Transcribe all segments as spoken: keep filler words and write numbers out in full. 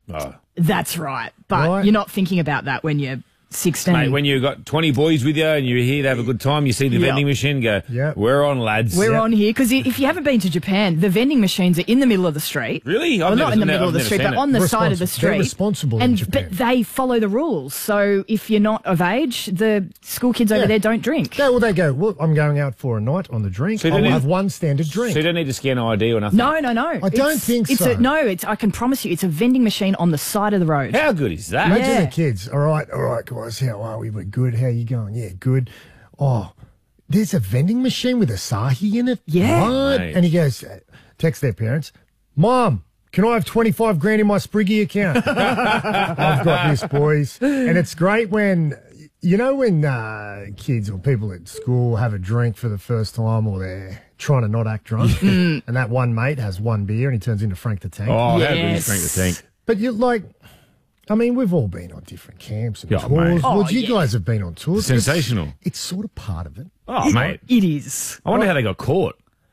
Oh. That's right. But Right. you're not thinking about that when you're sixteen. Mate, when you've got twenty boys with you and you're here to have a good time, you see the Yeah. vending machine and go, Yeah. we're on, lads. We're Yeah. on here because if you haven't been to Japan, the vending machines are in the middle of the street. Really? I've Well, never not in the seen- middle I've of the never street, seen but it. on the side of the Responsi- they're street. responsible in and Japan. but they follow the rules. So if you're not of age, the school kids over Yeah. there don't drink. Yeah, well, they go, well, I'm going out for a night on the drink. So you I'll don't have need- one standard drink. So you don't need to scan I D or nothing? No, no, no. I don't think it's so. A, no, it's. I can promise you, it's a vending machine on the side of the road. How good is that? Imagine Yeah. the kids. All right, all right, guys. How are we? We're good. How you going? Yeah, good. Oh, there's a vending machine with Asahi in it. Yeah. What? Mate. And he goes, text their parents, Mom, can I have twenty-five grand in my Spriggy account? I've got this, boys. And it's great when, you know, when uh, kids or people at school have a drink for the first time or they're trying to not act drunk, and that one mate has one beer and he turns into Frank the Tank. Oh, how good Yes. is Frank the Tank? But you like, I mean, we've all been on different camps and Yeah, tours. mate. Well, Oh, you yeah. guys have been on tours. Sensational. It's, it's sort of part of it. Oh, mate. It is. I wonder how they got caught.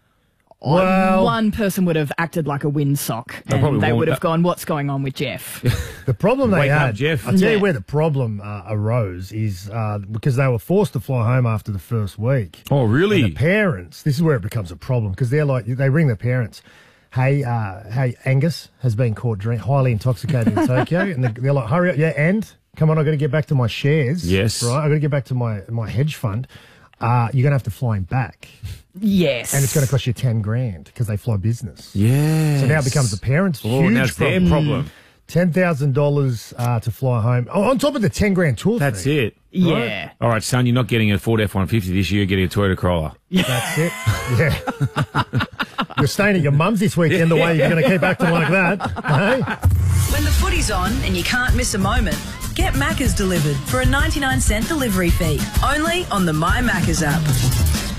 Well, One person would have acted like a windsock, and probably they won't- would have gone, "What's going on with Jeff?" the problem they Wake up, had, Jeff. I'll tell Yeah. you where the problem uh, arose is uh, because they were forced to fly home after the first week. Oh, And really? the parents, this is where it becomes a problem because they're like, they ring their parents. Hey, uh, hey, Angus has been caught drink, highly intoxicated in Tokyo, and they're, they're like, hurry up, yeah, and come on, I've got to get back to my shares. Yes. right, I've got to get back to my my hedge fund. Uh, you're going to have to fly him back, Yes, and it's going to cost you ten grand because they fly business. Yeah. So now it becomes the parents' Oh, huge now it's their problem. problem. Ten thousand dollars uh, to fly home. Oh, on top of the ten grand tour That's fee. it. Yeah. All right, son, you're not getting a Ford F one fifty this year. You're getting a Toyota Corolla. That's it. Yeah. You're staying at your mum's this weekend. The way you're going to keep acting like that, hey? When the footy's on and you can't miss a moment, get Macca's delivered for a ninety-nine cent delivery fee. Only on the My Macca's app.